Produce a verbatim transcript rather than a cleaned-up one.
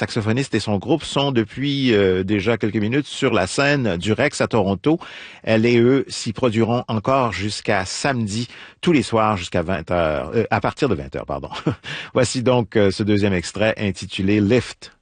saxophoniste et son groupe sont depuis euh, déjà quelques minutes sur la scène du Rex à Toronto. Elle et eux s'y produiront encore jusqu'à samedi, tous les soirs jusqu'à vingt heures, euh, à partir de vingt heures, pardon. Voici donc euh, ce deuxième extrait intitulé Lift.